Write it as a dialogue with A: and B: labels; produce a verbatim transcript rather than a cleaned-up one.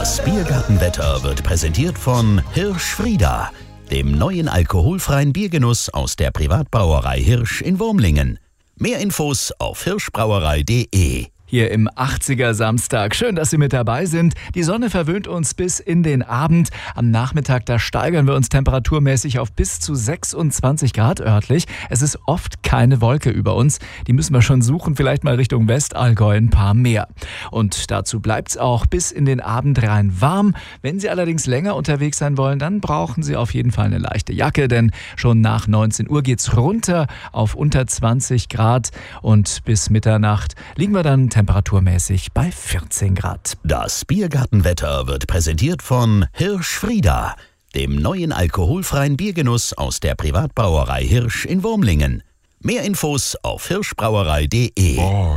A: Das Biergartenwetter wird präsentiert von Hirsch-Frieda, dem neuen alkoholfreien Biergenuss aus der Privatbrauerei Hirsch in Wurmlingen. Mehr Infos auf hirschbrauerei punkt de.
B: Hier im achtziger Samstag. Schön, dass Sie mit dabei sind. Die Sonne verwöhnt uns bis in den Abend. Am Nachmittag, da steigern wir uns temperaturmäßig auf bis zu sechsundzwanzig Grad örtlich. Es ist oft keine Wolke über uns. Die müssen wir schon suchen, vielleicht mal Richtung Westallgäu ein paar mehr. Und dazu bleibt's auch bis in den Abend rein warm. Wenn Sie allerdings länger unterwegs sein wollen, dann brauchen Sie auf jeden Fall eine leichte Jacke, denn schon nach neunzehn Uhr geht's runter auf unter zwanzig Grad und bis Mitternacht liegen wir dann temperaturmäßig bei vierzehn Grad.
A: Das Biergartenwetter wird präsentiert von Hirsch-Frieda, dem neuen alkoholfreien Biergenuss aus der Privatbrauerei Hirsch in Wurmlingen. Mehr Infos auf hirschbrauerei punkt de.